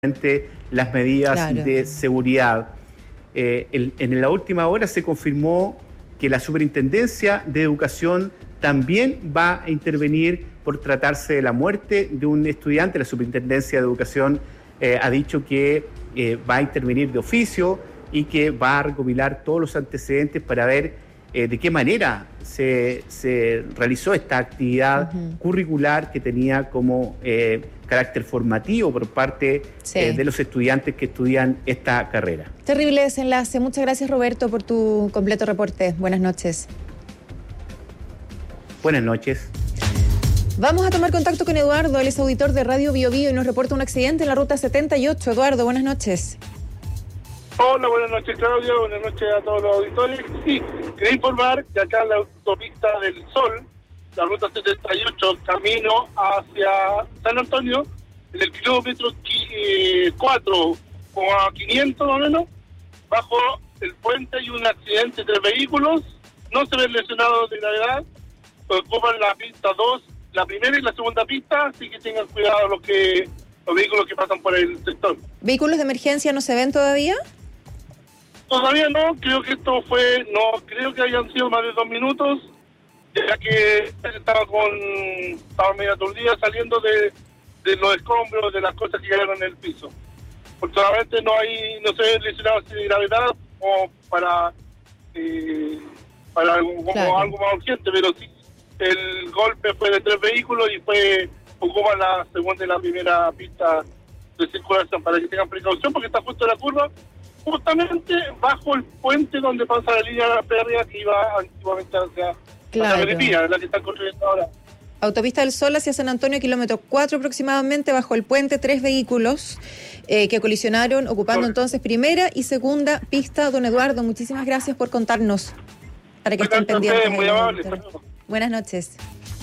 las medidas Claro. de seguridad. En la última hora se confirmó que la Superintendencia de Educación también va a intervenir por tratarse de la muerte de un estudiante. La Superintendencia de Educación ha dicho que va a intervenir de oficio y que va a recopilar todos los antecedentes para ver de qué manera se realizó esta actividad curricular que tenía como carácter formativo por parte de los estudiantes que estudian esta carrera. Terrible desenlace. Muchas gracias, Roberto, por tu completo reporte. Buenas noches. Buenas noches. Vamos a tomar contacto con Eduardo, él es auditor de Radio Bio Bio y nos reporta un accidente en la ruta 78. Eduardo, buenas noches. Hola, buenas noches, Claudio. Buenas noches a todos los auditores. Sí, quería informar que acá en la autopista del Sol, la ruta 78, camino hacia San Antonio, en el kilómetro 4, como a 500 más o menos, bajo el puente hay un accidente de vehículos. No se ven lesionados de gravedad. Ocupan la pista 2, la primera y la segunda pista, así que tengan cuidado los vehículos que pasan por el sector. ¿Vehículos de emergencia no se ven todavía? Todavía no, creo que no creo que hayan sido más de 2 minutos, ya que estaba medio aturdida saliendo de los escombros, de las cosas que quedaron en el piso. Afortunadamente no se ven lesionados de gravedad o para algo más urgente, pero sí el golpe fue de 3 vehículos y ocupa la segunda y la primera pista de circulación, para que tengan precaución porque está justo en la curva, justamente bajo el puente donde pasa la línea férrea que iba antiguamente hacia Melipilla, la que están construyendo ahora. Autopista del Sol hacia San Antonio, kilómetro 4 aproximadamente, bajo el puente, 3 vehículos que colisionaron, ocupando entonces primera y segunda pista. Don Eduardo, muchísimas gracias por contarnos, para que estén pendientes. Muy amable. Buenas noches.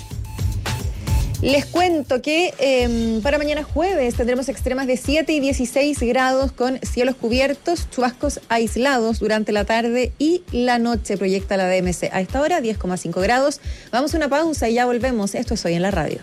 Les cuento que para mañana jueves tendremos extremas de 7 y 16 grados con cielos cubiertos, chubascos aislados durante la tarde y la noche, proyecta la DMC. A esta hora 10,5 grados. Vamos a una pausa y ya volvemos. Esto es Hoy en la Radio.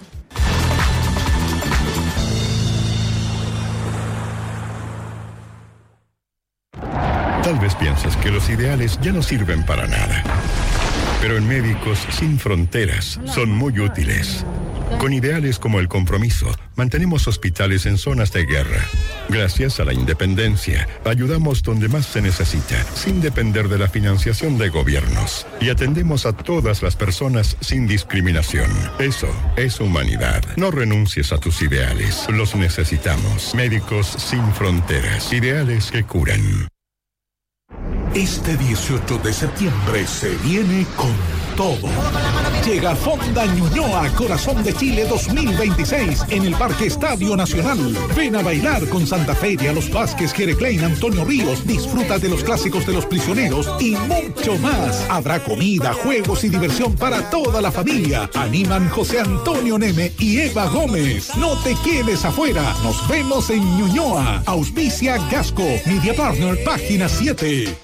Tal vez piensas que los ideales ya no sirven para nada. Pero en Médicos Sin Fronteras son muy útiles. Con ideales como el compromiso, mantenemos hospitales en zonas de guerra. Gracias a la independencia, ayudamos donde más se necesita, sin depender de la financiación de gobiernos. Y atendemos a todas las personas sin discriminación. Eso es humanidad. No renuncies a tus ideales. Los necesitamos. Médicos Sin Fronteras. Ideales que curan. Este 18 de septiembre se viene con todo. Llega Fonda Ñuñoa, Corazón de Chile 2026 en el Parque Estadio Nacional. Ven a bailar con Santa Feria, Los Vázquez, Jere Klein, Antonio Ríos. Disfruta de los clásicos de los prisioneros y mucho más. Habrá comida, juegos y diversión para toda la familia. Animan José Antonio Neme y Eva Gómez. No te quedes afuera. Nos vemos en Ñuñoa. Auspicia Gasco, Media Partner, página 7.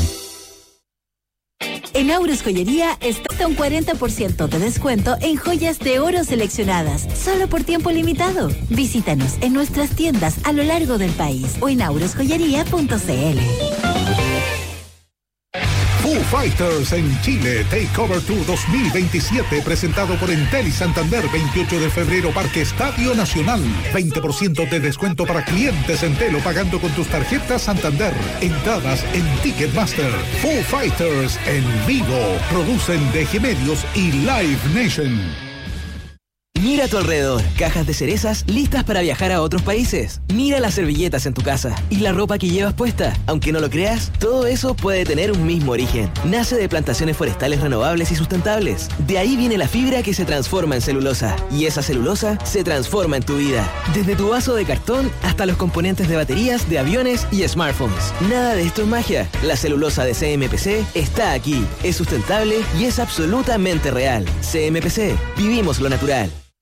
En Aures Joyería está hasta un 40% de descuento en joyas de oro seleccionadas, solo por tiempo limitado. Visítanos en nuestras tiendas a lo largo del país o en auresjoyería.cl. Foo Fighters en Chile, Takeover Tour 2027, presentado por Entel y Santander, 28 de febrero, Parque Estadio Nacional. 20% de descuento para clientes Entel o pagando con tus tarjetas Santander. Entradas en Ticketmaster. Foo Fighters en vivo. Producen DG Medios y Live Nation. Mira a tu alrededor, cajas de cerezas listas para viajar a otros países. Mira las servilletas en tu casa y la ropa que llevas puesta. Aunque no lo creas, todo eso puede tener un mismo origen. Nace de plantaciones forestales renovables y sustentables. De ahí viene la fibra que se transforma en celulosa. Y esa celulosa se transforma en tu vida. Desde tu vaso de cartón hasta los componentes de baterías, de aviones y smartphones. Nada de esto es magia. La celulosa de CMPC está aquí. Es sustentable y es absolutamente real. CMPC, vivimos lo natural.